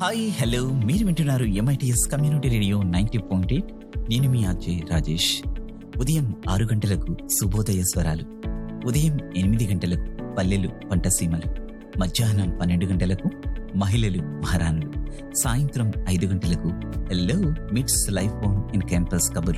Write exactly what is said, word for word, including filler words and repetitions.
Hi hello మీరు వింటున్నారు MITS community radio ninety point eight. నేను మీ ఆర్జే రాజేష్. ఉదయం ఆరు గంటలకు శుభోదయ స్వరాలు, ఉదయం ఎనిమిది గంటలకు పల్లెలు పంటసీమలు, మధ్యాహ్నం పన్నెండు గంటలకు మహిళలు మహారాణులు, సాయంత్రం ఐదు గంటలకు హలో మిట్స్ లైఫ్ ఆన్ ఇన్ క్యాంపస్ కబుర్లు.